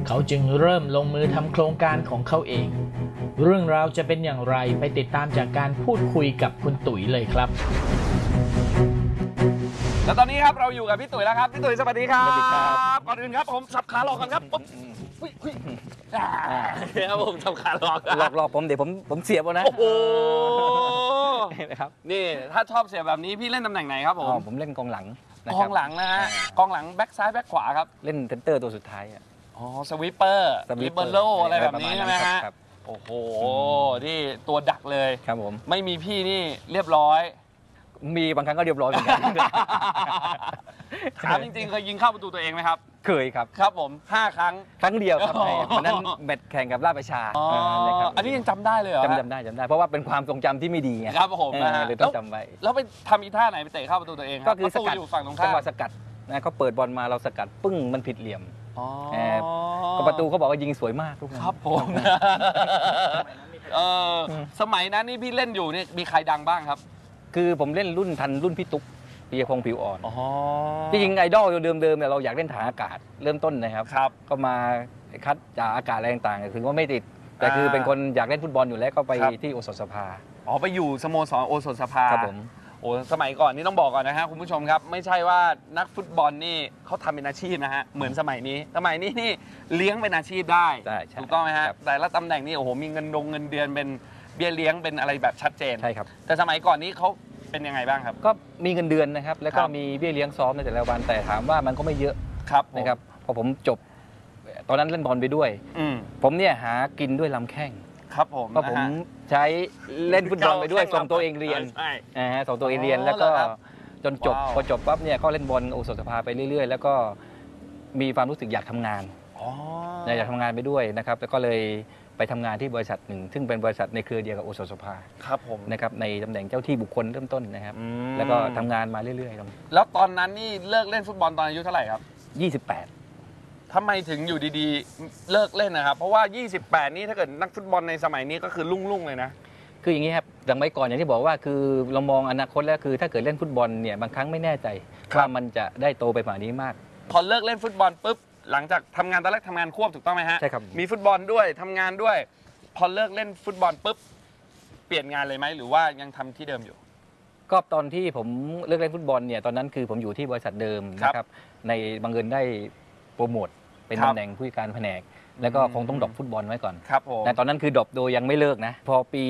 เขาจึงเริ่มลงมือทำโครงการของเขาเอง เรื่องราวจะเป็นอย่างไรไปติดตามจากการพูดคุยกับคุณตุ๋ยเลยครับแล้วตอนนี้ครับเราอยู่กับพี่ตุ๋ยแล้วครับพี่ตุ๋ยสวัสดีครับสวัสดีครับก่อนอื่นครับผมสับขาหลอกกันครับครับผมสับขาหลอกหลอกผมเดี๋ยวผมเสียบเอานะโอ้โหนะครับนี่ถ้าชอบเสียบแบบนี้พี่เล่นตำแหน่งไหนครับผมผมเล่นกองหลังนะกคอรับงหลังนะฮะกองหลังแบ็คซ้ายแบ็คขวาครับเล่นเซนเตอร์ตัวสุดท้ายอ่ะอ๋อสวิปเปอร์ลิเบโรอะไรแบบนี้ใช่ไหมฮะครับโอ้โหนี่ตัวดักเลยครับผมไม่มีพี่นี่เรียบร้อยมีบางครั้งก็เรียบร้อยเหมือนกันถามจริงๆเคยยิงเข้าประตูตัวเองไหมครับเคยครับครับผม5 ครั้งครั้งเดียวครับอ๋อวันนั้นแมตช์แข่งกับราชประชา นะครับอันนี้ยังจำได้เลยเหรอจำได้เพราะว่าเป็นความทรงจำที่ไม่ดีไงครับผมนะฮะเลยต้องจำไว้แล้วไปทำอีท่าไหนไปเตะเข้าประตูตัวเองรับก็คือสประตูกัดอยู่ฝั่งตรงจัข้าง มหวะสกัดนะเขาเปิดบอลมาเราสกัดปึ้งมันผิดเหลี่ยมอ๋อก็ประตูเขาบอกว่ายิงสวยมากทุกคนครับผมสมัยนั้นนี่พี่เล่นอยู่นี่มีใครดังบ้างครับคือผมเล่นรุ่นทันรุ่นพี่ตุ๊กปีพงษ์ผิวอ่อนอ๋อที่จริงไอดอลเดิมเนี่ยเราอยากเล่นทหารอากาศเริ่มต้นนะครับครับก็มาคัดจากอากาศอะไรต่างๆถึงว่าไม่ติด แต่คือเป็นคนอยากเล่นฟุตบอลอยู่แล้วก็ไปครับที่โอสถสภาอ๋อไปอยู่สโมสรโอสถสภาครับผมโอ้สมัยก่อนนี่ต้องบอกก่อนนะฮะคุณผู้ชมครับไม่ใช่ว่านักฟุตบอลนี่เขาทำเป็นอาชีพนะฮะเหมือนสมัยนี้นี่เลี้ยงเป็นอาชีพได้ใช่ถูกต้องไหมฮะครับแต่ละตำแหน่งนี่โอ้โหมีเงินเดือนเป็นเบี้ยเลี้ยงเป็นอะไรแบบชัดเจนใช่ครับแต่สมัยก่อนนี้เขาเป็นยังไงบ้างครับก็มีเงินเดือนนะครับแล้วก็ครับมีเบี้ยเลี้ยงซ้อมในแต่ละวันแต่ถามว่ามันก็ไม่เยอะครับผมนะครับพอผมจบตอนนั้นเล่นบอลไปด้วยอืมผมเนี่ยหากินด้วยลำแข้งครับผมเพราะผมนฮใช้เล่นฟุตบอลไปด้วยส่งตัวเองเรียนใช่ส่งตัวเองเรียนแล้วก็เหรอครับจนจบว้าวพอจบปั๊บเนี่ยก็เล่นบอลโอสถสภาไปเรื่อยๆ แล้วก็มีความรู้สึกอยากทำงานอ๋ออยากทำงานไปด้วยนะครับแล้วก็เลยไปทำงานที่บริษัทหนึ่ง ซึ่งเป็นบริษัทในเครือเดียวกับโอสถสภาครับผมนะครับในตำแหน่งเจ้าที่บุคคลเริ่มต้นนะครับอืมแล้วก็ทำงานมาเรื่อยๆตรงแล้วตอนนั้นนี่เลิกเล่นฟุตบอลตอนอายุเท่าไหร่ครับ 28 ทำไมถึงอยู่ดีๆเลิกเล่นนะครับ เพราะว่า 28 นี่ถ้าเกิดนักฟุตบอลในสมัยนี้ก็คือรุ่งๆเลยนะคืออย่างนี้ครับสมัยก่อนอย่างที่บอกว่าคือเรามองอนาคตแล้วคือถ้าเกิดเล่นฟุตบอลเนี่ยบางครั้งไม่แน่ใจครับว่ามันจะได้โตไปกว่านี้มากพอเลิกเล่นฟุตบอลปุ๊บหลังจากทำงานตอนแรกทำงานควบถูกต้องไหมฮะใช่ครับมีฟุตบอลด้วยทำงานด้วย พอเลิกเล่นฟุตบอลปุ๊บเปลี่ยนงานเลยไหมหรือว่ายังทำที่เดิมอยู่ก็ตอนที่ผมเลิกเล่นฟุตบอลเนี่ยตอนนั้นคือผมอยู่ที่บริษัทเดิมครับนะครับในบังเอิญได้โปรโมทเป็นครับตำแหน่งผู้จัดการแผนก แล้วก็คงต้องดรอปฟุตบอลไว้ก่อนครับผมแต่ตอนนั้นคือดรอปโดยยังไม่เลิกนะ พอปี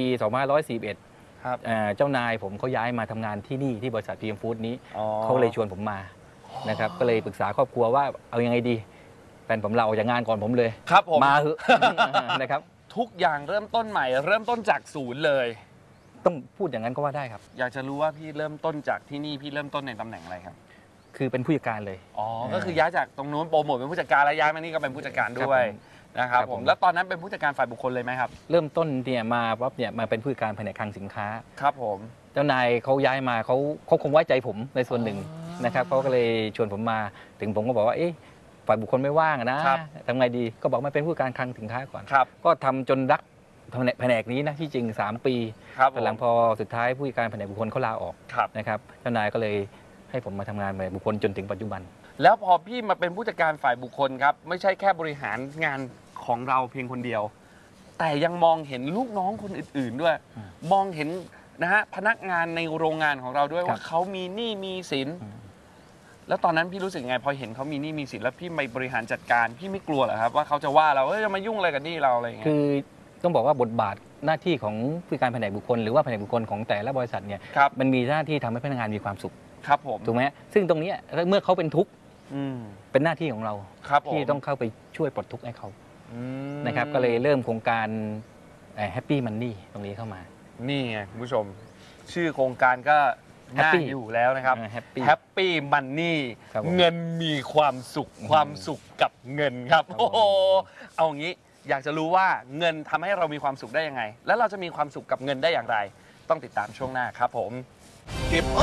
2541 ครับเจ้านายผมเขาย้ายมาทำงานที่นี่ที่บริษัท PM Food นี้อ๋อเขาเลยชวนผมมานะครับก็เลยปรึกษาครอบครัวว่าเอายังไงดีแฟนผมลาออกจากงานก่อนผมเลยครับผมมาเหอะ นะครับทุกอย่างเริ่มต้นใหม่ เริ่มต้นจากศูนย์เลยต้องพูดอย่างนั้นก็ว่าได้ครับอยากจะรู้ว่าพี่เริ่มต้นจากที่นี่พี่เริ่มต้นในตำแหน่งอะไรครับคือเป็นผู้จัดการเลยอ๋อก็คือย้ายจากตรงนู้นโปรโมทเป็นผู้จัดการแล้วย้ายมานี่ก็เป็นผู้จัดการด้วยนะครับครับผผม มแล้วตอนนั้นเป็นผู้จัดการฝ่ายบุคคลเลยไหมครับเริ่มต้นเนี่ยมาปั๊บเนี่ยมาเป็นผู้จัดการแผนกคลังสินค้าครับผมเจ้านายเขาย้ายมาเขาคงไว้ใจผมในส่วนหนึ่งนะครับเขาก็เลยชวนผมมาถึงผมก็บอกว่าเอ๊ะฝ่ายบุคคลไม่ว่างอะนะครับ ทำไงดีก็บอกมาเป็นผู้จัดการคลังสินค้าก่อนครับก็ทำจนรักแผนกนี้นะที่จริง 3 ปีครับผมแต่หลังพอสุดท้ายผู้จัดการแผนกบุคคลเขาลาออกครับนะครับเจ้านายก็เลยให้ผมมาทำงานแผนกบุคคลจนถึงปัจจุบันแล้วพอพี่มาเป็นผู้จัดการฝ่ายบุคคลครับไม่ใช่แค่บริหารงานของเราเพียงคนเดียว แต่ยังมองเห็นลูกน้องคนอื่นๆด้วยอืมมองเห็นนะฮะพนักงานในโรงงานของเราด้วยครับว่าเขามีหนี้มีสิน แล้วตอนนั้นพี่รู้สึกไงพอเห็นเขามีหนี้มีสินแล้วพี่ไปบริหารจัดการพี่ไม่กลัวเหรอครับว่าเขาจะว่าเราจะมายุ่งอะไรกับหนี้เราอะไรอย่างเงี้ยคือต้องบอกว่าบทบาทหน้าที่ของผู้จัดการแผนกบุคคลหรือว่าแผนกบุคคลของแต่ละบริษัทเนี่ยครับมันมีหน้าที่ทำให้พนักงานมีความสุขครับผมถูกไหมซึ่งตรงเนี้ยเมื่อเขาเป็นทุกข์อืมเป็นหน้าที่ของเราครับผมที่ต้องเข้าไปช่วยปลดทุกข์ให้เขาอืมนะครับก็เลยเริ่มโครงการแฮปปี้มันนี่ตรงนี้เข้ามานี่ไงคุณผู้ชม ชื่อโครงการก็น่า Happy อยู่แล้วนะครับแฮปปี้แฮปปี้มันนี่ครับผมเงินมีความสุขความสุขกับเงินครับครับผมโอ้โหเอางี้อยากจะรู้ว่าเงินทำให้เรามีความสุขได้ยังไง แล้วเราจะมีความสุขกับเงินได้อย่างไร ต้องติดตามช่วงหน้าครับผมเก็บ